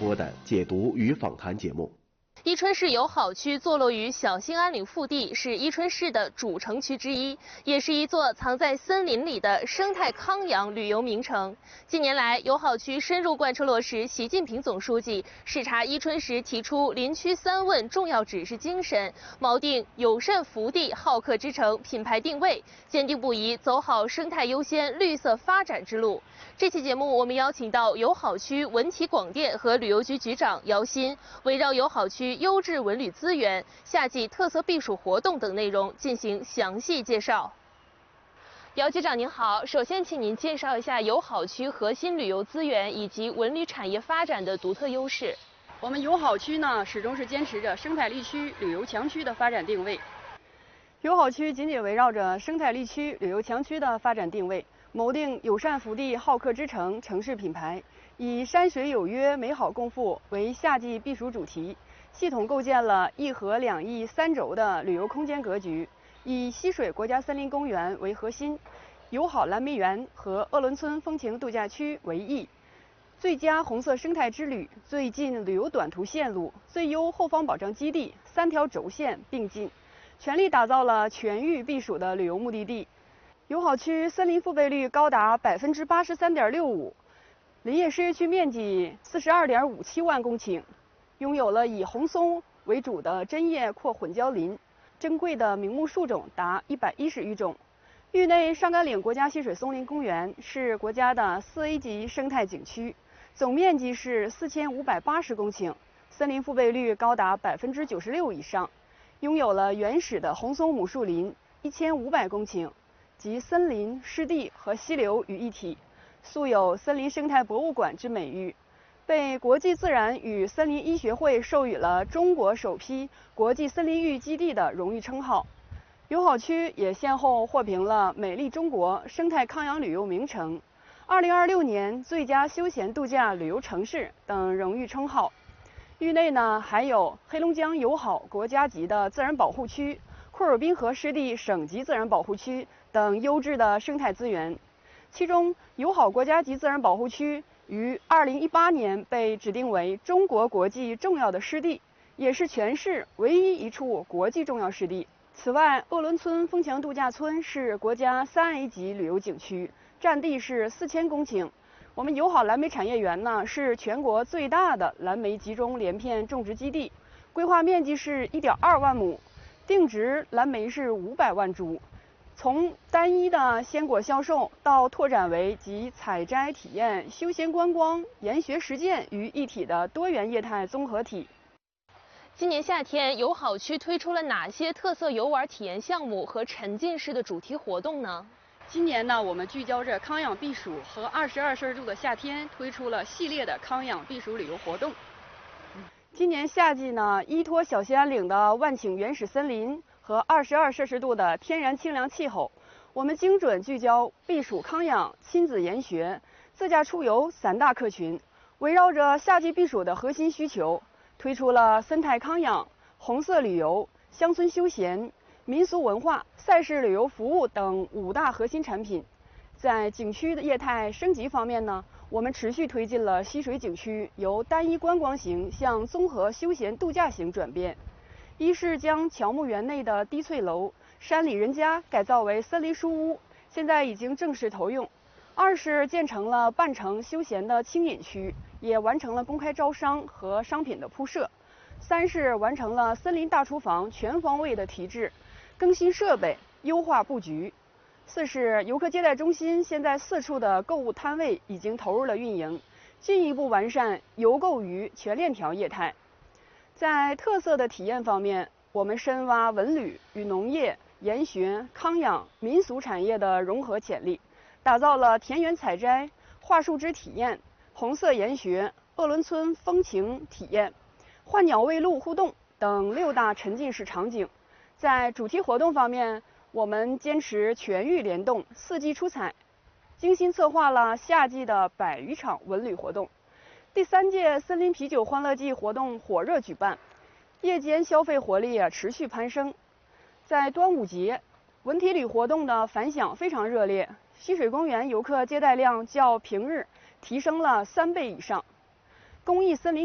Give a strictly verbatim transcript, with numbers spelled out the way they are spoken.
播的解读与访谈节目。 伊春市友好区坐落于小兴安岭腹地，是伊春市的主城区之一，也是一座藏在森林里的生态康养旅游名城。近年来，友好区深入贯彻落实习近平总书记视察伊春时提出林区三问重要指示精神，锚定友善福地、好客之城品牌定位，坚定不移走好生态优先、绿色发展之路。这期节目，我们邀请到友好区文体广电和旅游局局长姚鑫，围绕友好区优质文旅资源、夏季特色避暑活动等内容进行详细介绍。姚局长您好，首先请您介绍一下友好区核心旅游资源以及文旅产业发展的独特优势。 我们友好区呢，始终是坚持着生态力区、旅游强区的发展定位。友好区紧紧围绕着生态力区、旅游强区的发展定位，谋定友善福地、好客之城城市品牌，以山水有约、美好共富为夏季避暑主题，系统构建了一河两翼三轴的旅游空间格局，以溪水国家森林公园为核心，友好蓝莓园和鄂伦春风情度假区为翼，最佳红色生态之旅、最近旅游短途线路、最优后方保障基地三条轴线并进，全力打造了全域避暑的旅游目的地。友好区森林复备率高达百分之八十三点六五，林业事业区面积四十二点五七万公顷，拥有了以红松为主的针叶阔混交林，珍贵的名木树种达一百一十余种。域内上甘岭国家溪水松林公园是国家的四 A 级生态景区，总面积是四千五百八十公顷，森林复备率高达百分之九十六以上，拥有了原始的红松母树林一千五百公顷。集森林、湿地和溪流于一体，素有森林生态博物馆之美誉，被国际自然与森林医学会授予了中国首批国际森林域基地的荣誉称号。友好区也先后获评了美丽中国生态康养旅游名城、二零二六年最佳休闲度假旅游城市等荣誉称号。域内呢还有黑龙江友好国家级的自然保护区、库尔滨河湿地省级自然保护区等优质的生态资源，其中友好国家级自然保护区于二零一八年被指定为中国国际重要的湿地，也是全市唯一一处国际重要湿地。此外，鄂伦春风情度假村是国家三 A 级旅游景区，占地是四千公顷。我们友好蓝莓产业园呢，是全国最大的蓝莓集中连片种植基地，规划面积是一点二万亩，定植蓝莓是五百万株。从单一的鲜果销售到拓展为集采摘体验、休闲观光、研学实践于一体的多元业态综合体。 今年夏天，友好区推出了哪些特色游玩体验项目和沉浸式的主题活动呢？ 今年呢，我们聚焦着康养避暑和二十二摄氏度的夏天，推出了系列的康养避暑旅游活动。今年夏季呢，依托小兴安岭的万顷原始森林和二十二摄氏度的天然清凉气候，我们精准聚焦避暑康养、亲子研学、自驾出游三大客群，围绕着夏季避暑的核心需求，推出了生态康养、红色旅游、乡村休闲、民俗文化、赛事旅游服务等五大核心产品。在景区的业态升级方面呢，我们持续推进了溪水景区由单一观光型向综合休闲度假型转变。一是将乔木园内的低翠楼、山里人家改造为森林书屋，现在已经正式投用；二是建成了半程休闲的轻饮区，也完成了公开招商和商品的铺设；三是完成了森林大厨房全方位的提质，更新设备，优化布局；四是游客接待中心现在四处的购物摊位已经投入了运营，进一步完善游购娱全链条业态。在特色的体验方面，我们深挖文旅与农业、研学、康养、民俗产业的融合潜力，打造了田园采摘、桦树枝体验、红色研学、鄂伦春风情体验、换鸟喂鹿互动等六大沉浸式场景。在主题活动方面，我们坚持全域联动、四季出彩，精心策划了夏季的百余场文旅活动。第三届森林啤酒欢乐季活动火热举办，夜间消费活力啊持续攀升。在端午节，文体旅活动的反响非常热烈，溪水公园游客接待量较平日提升了三倍以上。公益森林